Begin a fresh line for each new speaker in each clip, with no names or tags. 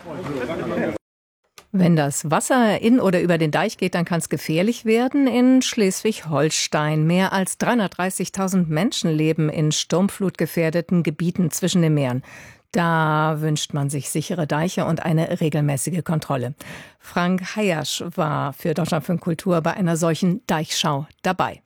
Wenn das Wasser in oder über den Deich geht, dann kann es gefährlich werden in Schleswig-Holstein. Mehr als 330.000 Menschen leben in sturmflutgefährdeten Gebieten zwischen den Meeren. Da wünscht man sich sichere Deiche und eine regelmäßige Kontrolle. Frank Hayasch war für Deutschlandfunk Kultur bei einer solchen Deichschau dabei.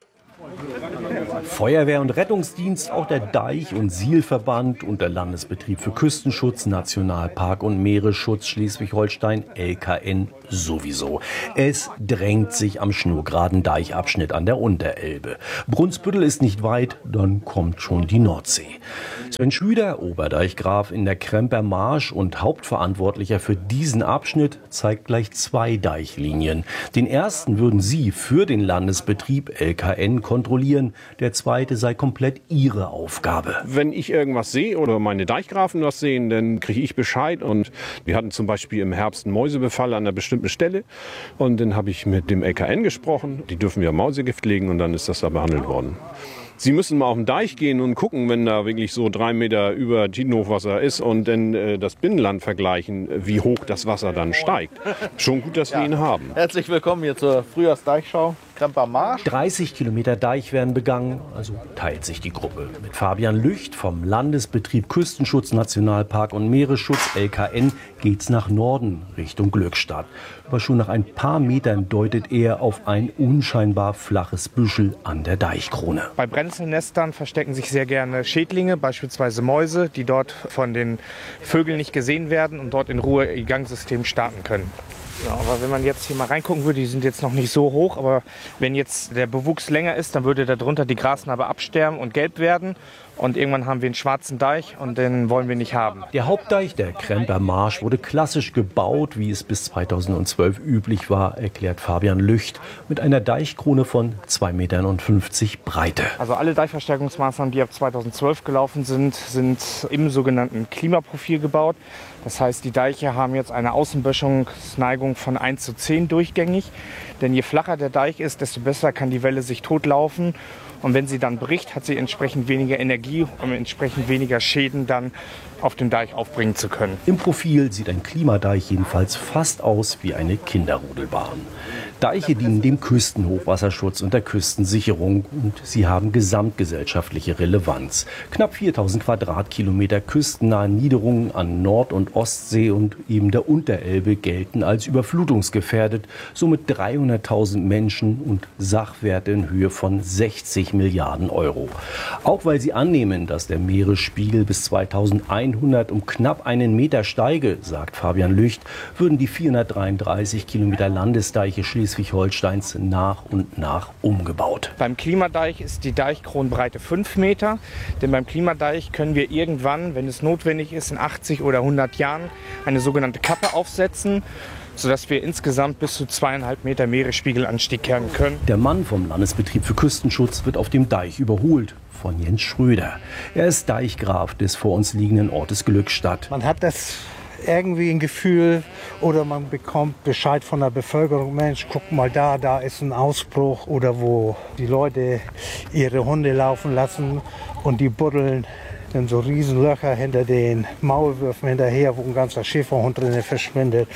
Feuerwehr und Rettungsdienst, auch der Deich- und Sielverband und der Landesbetrieb für Küstenschutz, Nationalpark und Meeresschutz Schleswig-Holstein, LKN, sowieso. Es drängt sich am schnurgeraden Deichabschnitt an der Unterelbe. Brunsbüttel ist nicht weit, dann kommt schon die Nordsee. Sven Schlüter, Oberdeichgraf in der Kremper Marsch und Hauptverantwortlicher für diesen Abschnitt, zeigt gleich 2 Deichlinien. Den ersten würden Sie für den Landesbetrieb LKN kontrollieren. Der zweite sei komplett Ihre Aufgabe.
Wenn ich irgendwas sehe oder meine Deichgrafen was sehen, dann kriege ich Bescheid. Und wir hatten zum Beispiel im Herbst einen Mäusebefall an einer bestimmten Stelle. Und dann habe ich mit dem LKN gesprochen. Die dürfen ja Mausegift legen und dann ist das da behandelt worden. Sie müssen mal auf den Deich gehen und gucken, wenn da wirklich so 3 Meter über Tidenhochwasser ist und dann das Binnenland vergleichen, wie hoch das Wasser dann steigt. Schon gut, dass wir ihn haben.
Herzlich willkommen hier zur Frühjahrsdeichschau. Kremper Marsch.
30 Kilometer Deich werden begangen, also teilt sich die Gruppe. Mit Fabian Lücht vom Landesbetrieb Küstenschutz, Nationalpark und Meeresschutz, LKN, geht's nach Norden, Richtung Glückstadt. Aber schon nach ein paar Metern deutet er auf ein unscheinbar flaches Büschel an der Deichkrone.
Bei Brennnesselnestern verstecken sich sehr gerne Schädlinge, beispielsweise Mäuse, die dort von den Vögeln nicht gesehen werden und dort in Ruhe ihr Gangsystem starten können. Ja, aber wenn man jetzt hier mal reingucken würde, die sind jetzt noch nicht so hoch, aber wenn jetzt der Bewuchs länger ist, dann würde darunter die Grasnarbe absterben und gelb werden. Und irgendwann haben wir einen schwarzen Deich und den wollen wir nicht haben.
Der Hauptdeich, der Kremper Marsch, wurde klassisch gebaut, wie es bis 2012 üblich war, erklärt Fabian Lücht, mit einer Deichkrone von 2,50 Metern Breite.
Also alle Deichverstärkungsmaßnahmen, die ab 2012 gelaufen sind, sind im sogenannten Klimaprofil gebaut. Das heißt, die Deiche haben jetzt eine Außenböschungsneigung von 1:10 durchgängig. Denn je flacher der Deich ist, desto besser kann die Welle sich totlaufen. Und wenn sie dann bricht, hat sie entsprechend weniger Energie, um entsprechend weniger Schäden dann auf dem Deich aufbringen zu können.
Im Profil sieht ein Klimadeich jedenfalls fast aus wie eine Kinderrodelbahn. Deiche dienen dem Küstenhochwasserschutz und der Küstensicherung und sie haben gesamtgesellschaftliche Relevanz. Knapp 4.000 Quadratkilometer küstennahe Niederungen an Nord- und Ostsee und eben der Unterelbe gelten als überflutungsgefährdet. Somit 300.000 Menschen und Sachwerte in Höhe von 60 Milliarden Euro. Auch weil sie annehmen, dass der Meeresspiegel bis 2100 um knapp 1 Meter steige, sagt Fabian Lücht, würden die 433 Kilometer Landesdeiche Schleswig-Holsteins nach und nach umgebaut.
Beim Klimadeich ist die Deichkronbreite 5 Meter. Denn beim Klimadeich können wir irgendwann, wenn es notwendig ist, in 80 oder 100 Jahren eine sogenannte Kappe aufsetzen, sodass wir insgesamt bis zu 2,5 Meter Meeresspiegelanstieg kehren können.
Der Mann vom Landesbetrieb für Küstenschutz wird auf dem Deich überholt von Jens Schröder. Er ist Deichgraf des vor uns liegenden Ortes Glückstadt.
Man hat das irgendwie ein Gefühl oder man bekommt Bescheid von der Bevölkerung, Mensch, guck mal da ist ein Ausbruch oder wo die Leute ihre Hunde laufen lassen und die buddeln dann so Riesenlöcher hinter den Maulwürfen hinterher, wo ein ganzer Schäferhund drin verschwindet.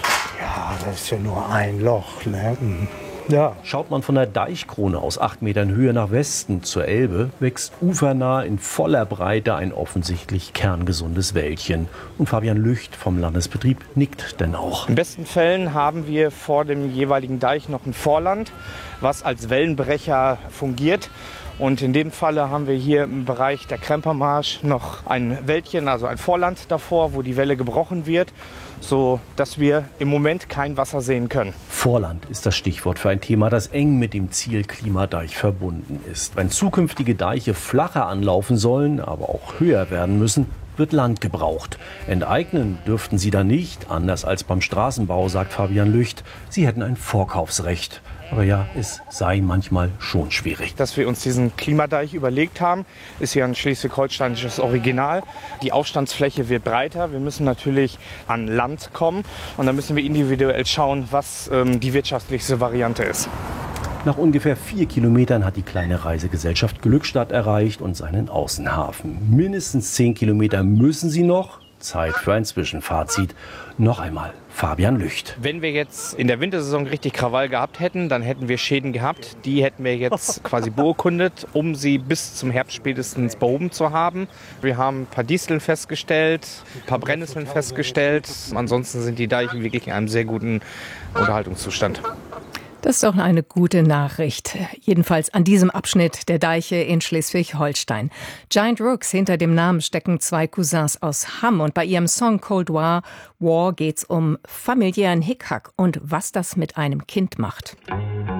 Ja, das ist ja nur ein Loch, ne? Ja.
Schaut man von der Deichkrone aus 8 Metern Höhe nach Westen zur Elbe, wächst ufernah in voller Breite ein offensichtlich kerngesundes Wäldchen. Und Fabian Lücht vom Landesbetrieb nickt denn auch.
In besten Fällen haben wir vor dem jeweiligen Deich noch ein Vorland, was als Wellenbrecher fungiert. Und in dem Falle haben wir hier im Bereich der Kremper Marsch noch ein Wäldchen, also ein Vorland davor, wo die Welle gebrochen wird, so dass wir im Moment kein Wasser sehen können.
Vorland ist das Stichwort für ein Thema, das eng mit dem Ziel Klimadeich verbunden ist. Wenn zukünftige Deiche flacher anlaufen sollen, aber auch höher werden müssen, wird Land gebraucht. Enteignen dürften sie da nicht, anders als beim Straßenbau, sagt Fabian Lücht. Sie hätten ein Vorkaufsrecht. Aber ja, es sei manchmal schon schwierig.
Dass wir uns diesen Klimadeich überlegt haben, ist ja ein schleswig-holsteinisches Original. Die Aufstandsfläche wird breiter. Wir müssen natürlich an Land kommen. Und dann müssen wir individuell schauen, was die wirtschaftlichste Variante ist.
Nach ungefähr 4 Kilometern hat die kleine Reisegesellschaft Glückstadt erreicht und seinen Außenhafen. Mindestens 10 Kilometer müssen sie noch. Zeit für ein Zwischenfazit. Noch einmal Fabian Lücht.
Wenn wir jetzt in der Wintersaison richtig Krawall gehabt hätten, dann hätten wir Schäden gehabt. Die hätten wir jetzt quasi beurkundet, um sie bis zum Herbst spätestens behoben zu haben. Wir haben ein paar Disteln festgestellt, ein paar Brennnesseln festgestellt. Ansonsten sind die Deiche wirklich in einem sehr guten Unterhaltungszustand.
Das ist doch eine gute Nachricht. Jedenfalls an diesem Abschnitt der Deiche in Schleswig-Holstein. Giant Rooks, hinter dem Namen stecken zwei Cousins aus Hamm. Und bei ihrem Song Cold War geht's um familiären Hickhack und was das mit einem Kind macht.